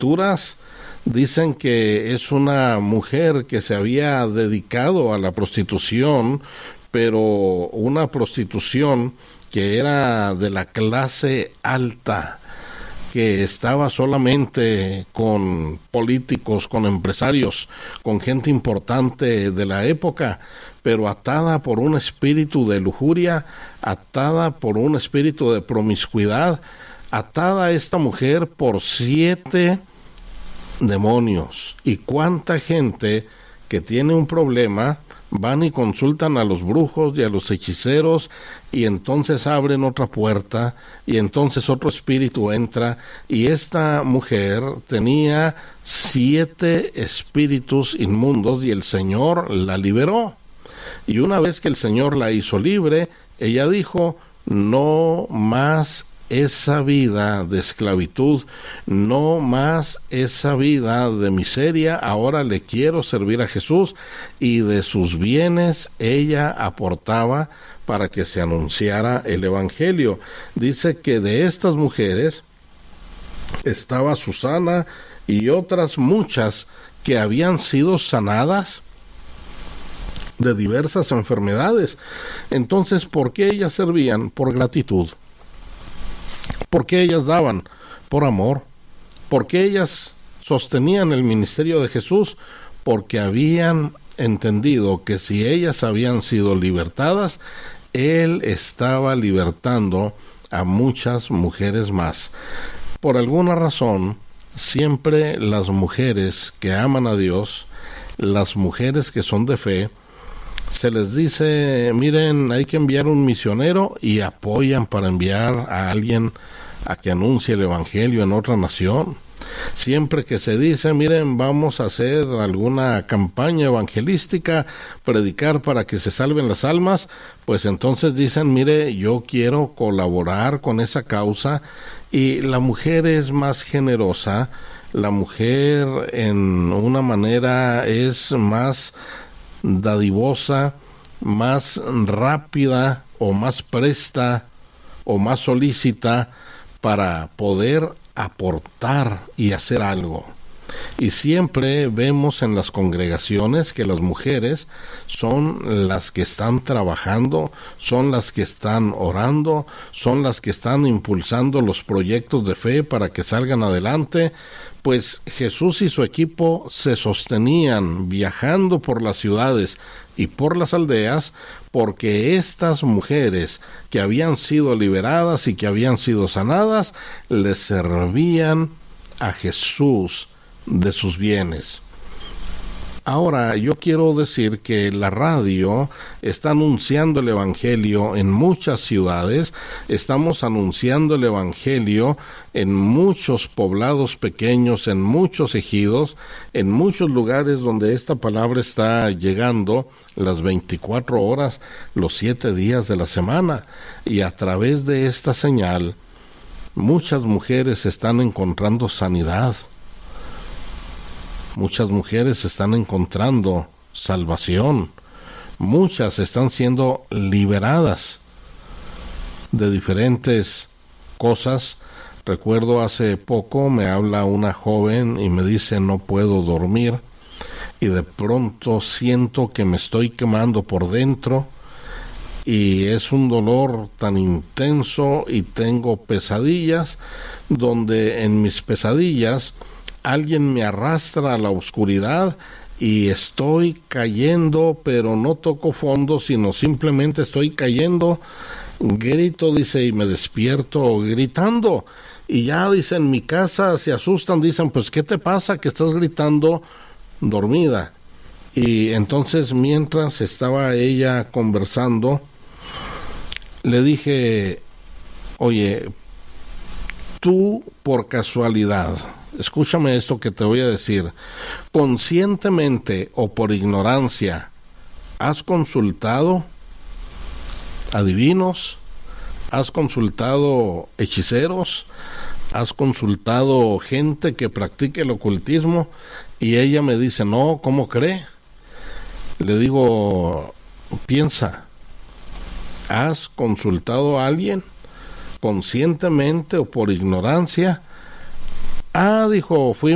lecturas dicen que es una mujer que se había dedicado a la prostitución, pero una prostitución que era de la clase alta, que estaba solamente con políticos, con empresarios, con gente importante de la época, pero atada por un espíritu de lujuria, atada por un espíritu de promiscuidad, atada esta mujer por 7 demonios. Y cuánta gente que tiene un problema van y consultan a los brujos y a los hechiceros, y entonces abren otra puerta, y entonces otro espíritu entra, y esta mujer tenía 7 espíritus inmundos, y el Señor la liberó. Y una vez que el Señor la hizo libre, ella dijo: no más esa vida de esclavitud, no más esa vida de miseria, ahora le quiero servir a Jesús. Y de sus bienes ella aportaba para que se anunciara el Evangelio. Dice que de estas mujeres estaba Susana y otras muchas que habían sido sanadas de diversas enfermedades. Entonces, ¿por qué ellas servían? Por gratitud. ¿Por qué ellas daban? Por amor. ¿Por qué ellas sostenían el ministerio de Jesús? Porque habían entendido que si ellas habían sido libertadas, Él estaba libertando a muchas mujeres más. Por alguna razón, siempre las mujeres que aman a Dios, las mujeres que son de fe, se les dice: miren, hay que enviar un misionero, y apoyan para enviar a alguien a que anuncie el Evangelio en otra nación. Siempre que se dice: miren, vamos a hacer alguna campaña evangelística, predicar para que se salven las almas, pues entonces dicen: mire, yo quiero colaborar con esa causa. Y la mujer es más generosa, la mujer en una manera es más dadivosa, más rápida o más presta o más solícita para poder aportar y hacer algo. Y siempre vemos en las congregaciones que las mujeres son las que están trabajando, son las que están orando, son las que están impulsando los proyectos de fe para que salgan adelante. Pues Jesús y su equipo se sostenían viajando por las ciudades y por las aldeas, porque estas mujeres que habían sido liberadas y que habían sido sanadas, les servían a Jesús de sus bienes. Ahora, yo quiero decir que la radio está anunciando el Evangelio en muchas ciudades, estamos anunciando el Evangelio en muchos poblados pequeños, en muchos ejidos, en muchos lugares donde esta palabra está llegando las 24 horas, los 7 días de la semana, y a través de esta señal, muchas mujeres están encontrando sanidad. Muchas mujeres están encontrando salvación. Muchas están siendo liberadas de diferentes cosas. Recuerdo hace poco me habla una joven y me dice: no puedo dormir, y de pronto siento que me estoy quemando por dentro, y es un dolor tan intenso, y tengo pesadillas, donde en mis pesadillas alguien me arrastra a la oscuridad y estoy cayendo, pero no toco fondo, sino simplemente estoy cayendo. Grito, dice, y me despierto gritando. Y ya, dice, en mi casa se asustan, dicen: pues, ¿qué te pasa que estás gritando dormida? Y entonces, mientras estaba ella conversando, le dije: oye, tú por casualidad, escúchame esto que te voy a decir, conscientemente o por ignorancia, ¿has consultado adivinos? ¿Has consultado hechiceros? ¿Has consultado gente que practique el ocultismo? Y ella me dice: no, ¿cómo cree? Le digo: piensa, ¿has consultado a alguien conscientemente o por ignorancia? Ah, dijo, fui